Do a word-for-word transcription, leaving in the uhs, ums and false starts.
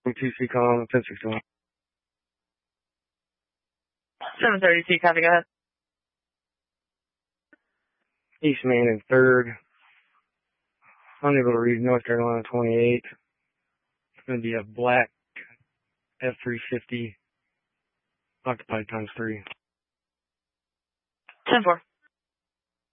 two C column, ten sixty-one. seven thirty C, copy, go ahead. East Main and third. Unable to read North Carolina twenty-eight. It's going to be a black F three fifty occupied times three. ten four.